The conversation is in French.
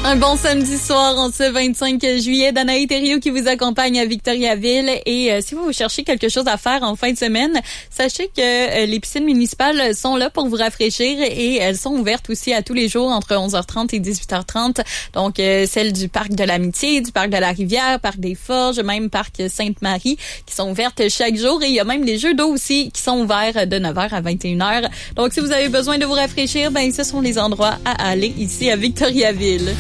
Un bon samedi soir en ce 25 juillet. Danaï Thériault qui vous accompagne à Victoriaville. Et si vous cherchez quelque chose à faire en fin de semaine, sachez que les piscines municipales sont là pour vous rafraîchir et elles sont ouvertes aussi à tous les jours entre 11h30 et 18h30. Donc, celles du Parc de l'Amitié, du Parc de la Rivière, Parc des Forges, même Parc Sainte-Marie qui sont ouvertes chaque jour. Et il y a même les jeux d'eau aussi qui sont ouverts de 9h à 21h. Donc, si vous avez besoin de vous rafraîchir, ben ce sont les endroits à aller ici à Victoriaville.